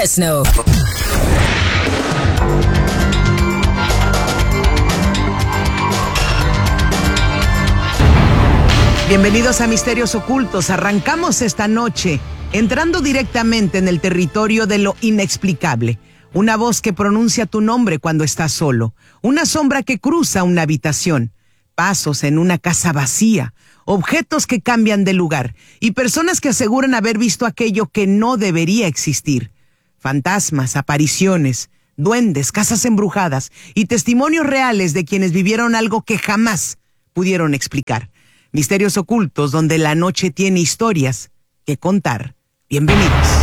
Fresno. Bienvenidos a Misterios Ocultos. Arrancamos esta noche entrando directamente en el territorio de lo inexplicable. Una voz que pronuncia tu nombre cuando estás solo. Una sombra que cruza una habitación. Pasos en una casa vacía. Objetos que cambian de lugar. Y personas que aseguran haber visto aquello que no debería existir. Fantasmas, apariciones, duendes, casas embrujadas y testimonios reales de quienes vivieron algo que jamás pudieron explicar. Misterios Ocultos, donde la noche tiene historias que contar. Bienvenidos.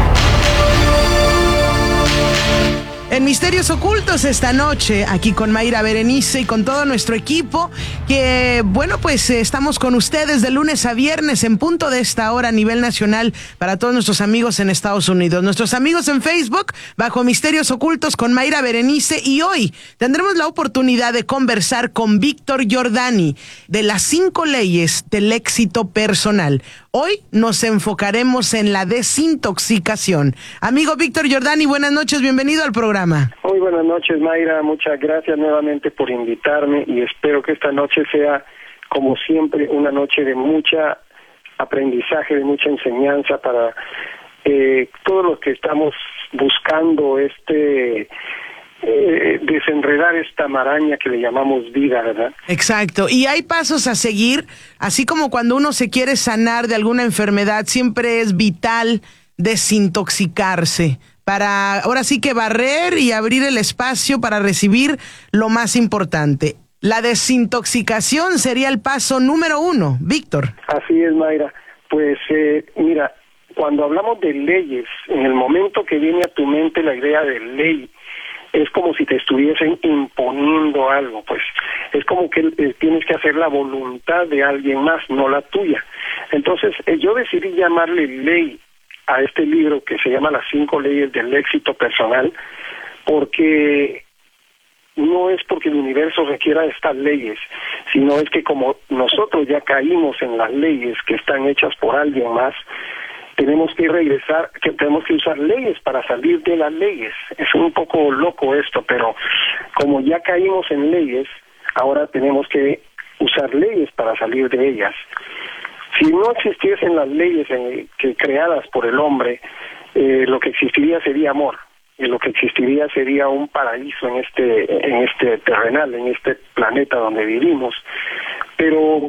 En Misterios Ocultos esta noche, aquí con Mayra Berenice y con todo nuestro equipo, que bueno, pues estamos con ustedes de lunes a viernes en punto de esta hora a nivel nacional para todos nuestros amigos en Estados Unidos. Nuestros amigos en Facebook, bajo Misterios Ocultos con Mayra Berenice, y hoy tendremos la oportunidad de conversar con Víctor Giordani de las 5 leyes del éxito personal. Hoy nos enfocaremos en la desintoxicación. Amigo Víctor Giordani, buenas noches, bienvenido al programa. Muy buenas noches, Mayra, muchas gracias nuevamente por invitarme y espero que esta noche sea, como siempre, una noche de mucha aprendizaje, de mucha enseñanza para todos los que estamos buscando desenredar esta maraña que le llamamos vida, ¿verdad? Exacto, y hay pasos a seguir, así como cuando uno se quiere sanar de alguna enfermedad, siempre es vital desintoxicarse para ahora sí que barrer y abrir el espacio para recibir lo más importante. La desintoxicación sería el paso número 1, Víctor. Así es, Mayra. Pues mira, cuando hablamos de leyes, en el momento que viene a tu mente la idea de ley, es como si te estuviesen imponiendo algo, pues es como que tienes que hacer la voluntad de alguien más, no la tuya. Entonces yo decidí llamarle ley a este libro que se llama Las 5 leyes del éxito personal, porque no es porque el universo requiera estas leyes, sino es que como nosotros ya caímos en las leyes que están hechas por alguien más, tenemos que regresar, que tenemos que usar leyes para salir de las leyes. Es un poco loco esto, pero como ya caímos en leyes, ahora tenemos que usar leyes para salir de ellas. Si no existiesen las leyes que creadas por el hombre, lo que existiría sería amor, y lo que existiría sería un paraíso en este terrenal, en este planeta donde vivimos. Pero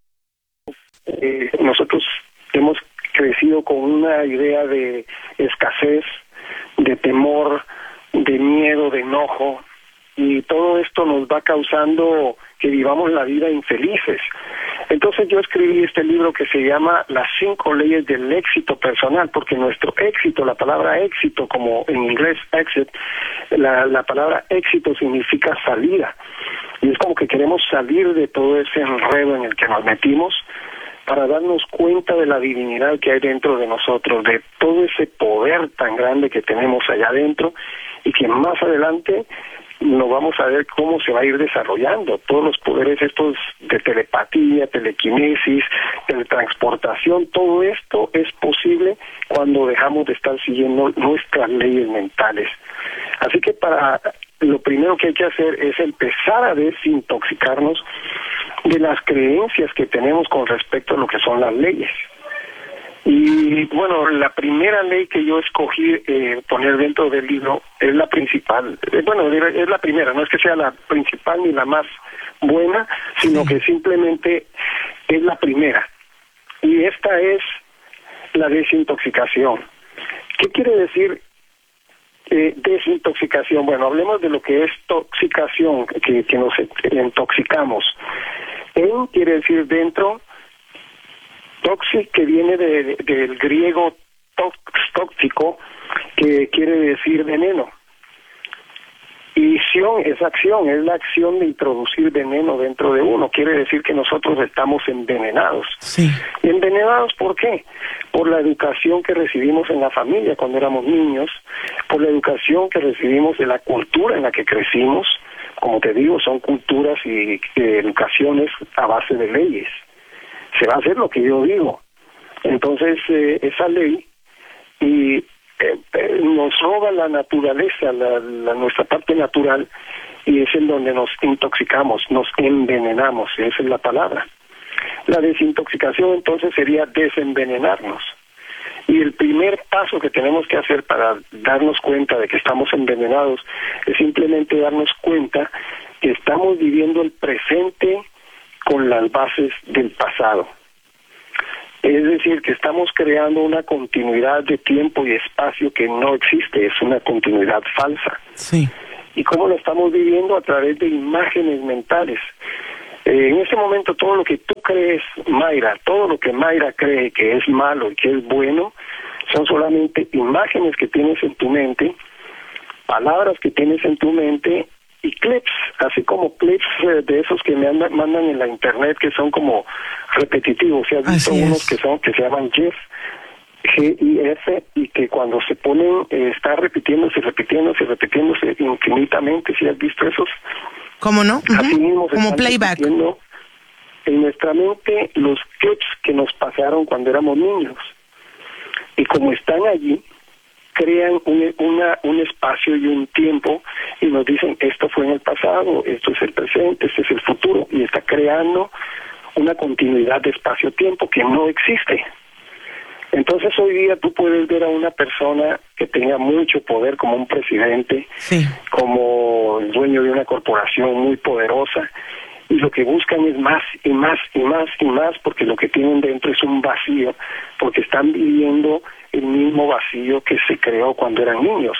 nosotros hemos crecido con una idea de escasez, de temor, de miedo, de enojo, y todo esto nos va causando que vivamos la vida infelices. Entonces yo escribí este libro que se llama Las 5 leyes del éxito personal, porque nuestro éxito, la palabra éxito, como en inglés exit, la palabra éxito significa salida, y es como que queremos salir de todo ese enredo en el que nos metimos, para darnos cuenta de la divinidad que hay dentro de nosotros, de todo ese poder tan grande que tenemos allá adentro, y que más adelante nos vamos a ver cómo se va a ir desarrollando. Todos los poderes estos de telepatía, telequinesis, teletransportación, todo esto es posible cuando dejamos de estar siguiendo nuestras leyes mentales. Así que lo primero que hay que hacer es empezar a desintoxicarnos de las creencias que tenemos con respecto a lo que son las leyes. Y bueno, la primera ley que yo escogí poner dentro del libro es la principal. Es la primera, no es que sea la principal ni la más buena, sino que simplemente es la primera. Y esta es la desintoxicación. ¿Qué quiere decir desintoxicación? Bueno, hablemos de lo que es toxicación, que nos intoxicamos. En quiere decir dentro, toxic, que viene del griego tóxico, que quiere decir veneno. Y sion es acción, es la acción de introducir veneno dentro de uno. Quiere decir que nosotros estamos envenenados. Sí. ¿Envenenados por qué? Por la educación que recibimos en la familia cuando éramos niños, por la educación que recibimos de la cultura en la que crecimos. Como te digo, son culturas y educaciones a base de leyes. Se va a hacer lo que yo digo. Entonces, esa ley, y nos roba la naturaleza, nuestra parte natural, y es en donde nos intoxicamos, nos envenenamos, esa es la palabra. La desintoxicación entonces sería desenvenenarnos. Y el primer paso que tenemos que hacer para darnos cuenta de que estamos envenenados es simplemente darnos cuenta que estamos viviendo el presente con las bases del pasado. Es decir, que estamos creando una continuidad de tiempo y espacio que no existe, es una continuidad falsa. Sí. ¿Y cómo lo estamos viviendo? A través de imágenes mentales. En ese momento todo lo que tú crees, Mayra, todo lo que Mayra cree que es malo y que es bueno, son solamente imágenes que tienes en tu mente, palabras que tienes en tu mente y clips, así como clips de esos que me mandan en la internet que son como repetitivos. ¿Se has visto unos que se llaman GIF, G-I-F, y que cuando se ponen está repitiéndose infinitamente? ¿Si has visto esos? ¿Cómo no? Así mismo como playback. En nuestra mente los clips que nos pasaron cuando éramos niños. Y como están allí, crean un espacio y un tiempo y nos dicen, esto fue en el pasado, esto es el presente, este es el futuro, y está creando una continuidad de espacio-tiempo que no existe. Entonces hoy día tú puedes ver a una persona que tenga mucho poder como un presidente, sí, como el dueño de una corporación muy poderosa, y lo que buscan es más y más y más y más, porque lo que tienen dentro es un vacío, porque están viviendo el mismo vacío que se creó cuando eran niños.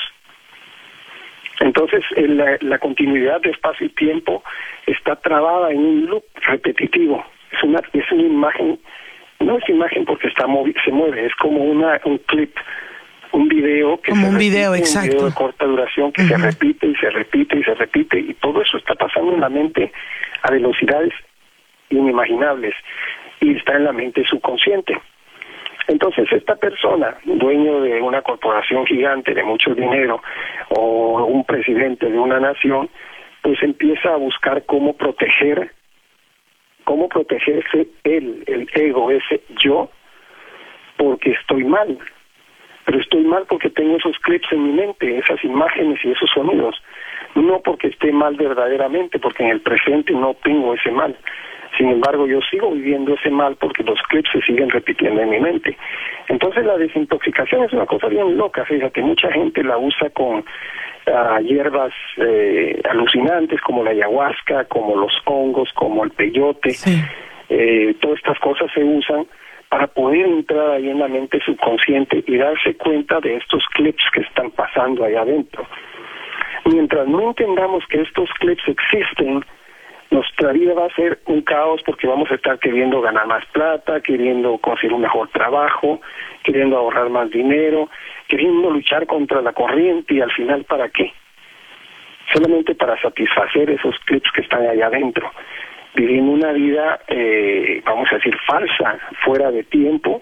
Entonces la continuidad de espacio y tiempo está trabada en un loop repetitivo. Es una imagen. No es imagen porque se mueve, es como un clip, un video que como un video, exacto, un video de corta duración que se repite y se repite y se repite, y todo eso está pasando en la mente a velocidades inimaginables y está en la mente subconsciente. Entonces esta persona, dueño de una corporación gigante de mucho dinero o un presidente de una nación, pues empieza a buscar cómo protegerse él, el ego, ese yo, porque estoy mal. Pero estoy mal porque tengo esos clips en mi mente, esas imágenes y esos sonidos. No porque esté mal verdaderamente, porque en el presente no tengo ese mal. Sin embargo, yo sigo viviendo ese mal porque los clips se siguen repitiendo en mi mente. Entonces la desintoxicación es una cosa bien loca, fíjate, mucha gente la usa con hierbas alucinantes como la ayahuasca, como los hongos, como el peyote. Sí. Todas estas cosas se usan para poder entrar ahí en la mente subconsciente y darse cuenta de estos clips que están pasando allá adentro. Mientras no entendamos que estos clips existen, nuestra vida va a ser un caos porque vamos a estar queriendo ganar más plata, queriendo conseguir un mejor trabajo, queriendo ahorrar más dinero, queriendo luchar contra la corriente, y al final ¿para qué? Solamente para satisfacer esos clips que están allá adentro, viviendo una vida, vamos a decir, falsa, fuera de tiempo,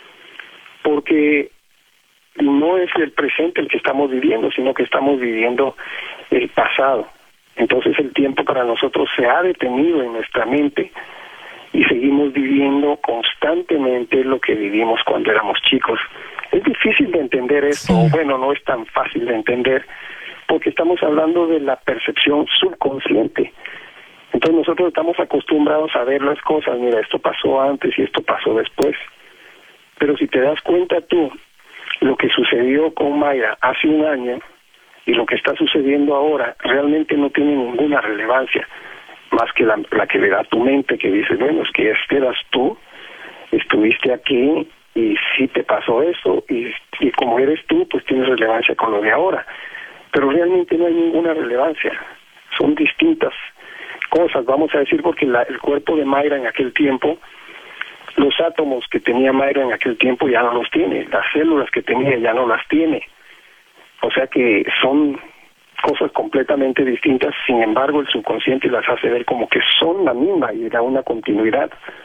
porque no es el presente el que estamos viviendo, sino que estamos viviendo el pasado. Entonces el tiempo para nosotros se ha detenido en nuestra mente y seguimos viviendo constantemente lo que vivimos cuando éramos chicos. Es difícil de entender esto, bueno, no es tan fácil de entender, porque estamos hablando de la percepción subconsciente. Entonces nosotros estamos acostumbrados a ver las cosas, mira, esto pasó antes y esto pasó después. Pero si te das cuenta tú, lo que sucedió con Mayra hace un año y lo que está sucediendo ahora realmente no tiene ninguna relevancia, más que la que le da tu mente, que dice, bueno, es que este eras tú, estuviste aquí y sí te pasó eso, y como eres tú, pues tienes relevancia con lo de ahora. Pero realmente no hay ninguna relevancia, son distintas cosas, vamos a decir, porque el cuerpo de Mayra en aquel tiempo, los átomos que tenía Mayra en aquel tiempo ya no los tiene, las células que tenía ya no las tiene. O sea que son cosas completamente distintas, sin embargo el subconsciente las hace ver como que son la misma y da una continuidad.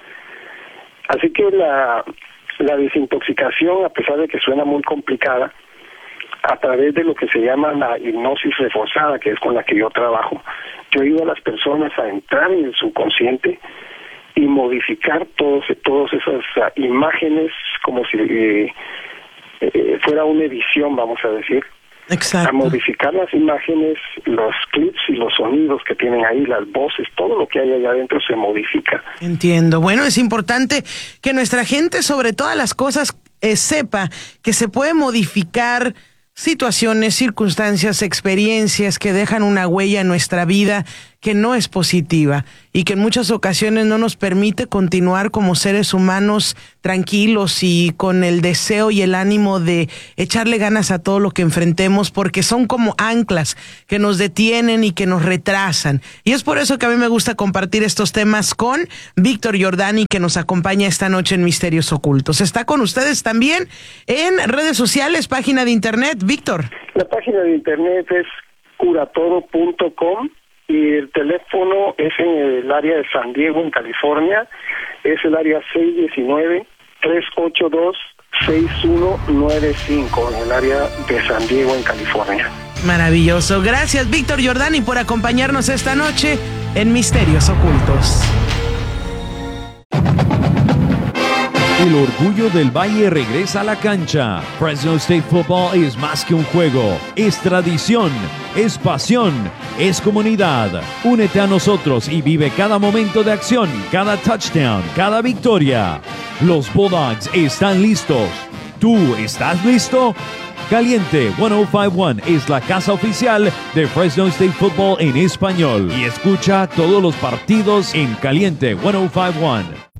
Así que la desintoxicación, a pesar de que suena muy complicada, a través de lo que se llama la hipnosis reforzada, que es con la que yo trabajo, yo ayudo a las personas a entrar en el subconsciente y modificar todas esas imágenes, como si fuera una edición, vamos a decir. Exacto. A modificar las imágenes, los clips y los sonidos que tienen ahí, las voces, todo lo que hay allá adentro se modifica. Entiendo. Bueno, es importante que nuestra gente, sobre todas las cosas, sepa que se puede modificar situaciones, circunstancias, experiencias que dejan una huella en nuestra vida que no es positiva y que en muchas ocasiones no nos permite continuar como seres humanos tranquilos y con el deseo y el ánimo de echarle ganas a todo lo que enfrentemos, porque son como anclas que nos detienen y que nos retrasan. Y es por eso que a mí me gusta compartir estos temas con Víctor Jordani, que nos acompaña esta noche en Misterios Ocultos. Está con ustedes también en redes sociales, página de internet. Víctor. La página de internet es curatoro.com. Y el teléfono es en el área de San Diego, en California, es el área 619-382-6195, en el área de San Diego, en California. Maravilloso. Gracias, Víctor Jordani, por acompañarnos esta noche en Misterios Ocultos. El orgullo del Valle regresa a la cancha. Fresno State Football es más que un juego, es tradición, es pasión, es comunidad. Únete a nosotros y vive cada momento de acción, cada touchdown, cada victoria. Los Bulldogs están listos. ¿Tú estás listo? Caliente 1051 es la casa oficial de Fresno State Football en español y escucha todos los partidos en Caliente 1051.